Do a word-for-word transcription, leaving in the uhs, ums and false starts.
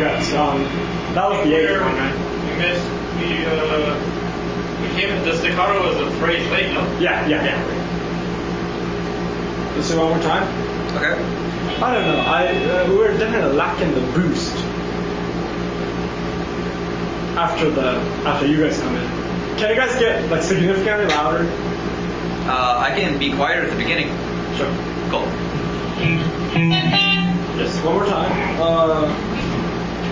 congrats. Um, that was the Jaeger one, right? We missed. We uh, we came in. The staccato was a phrase late, no? Yeah, yeah, yeah. Let's do it one more time. Okay. I don't know. I uh, we were definitely lacking the boost after the after you guys come in. Can you guys get like significantly louder? Uh, I can be quieter at the beginning. Sure. Cool. Yes. One more time. Uh,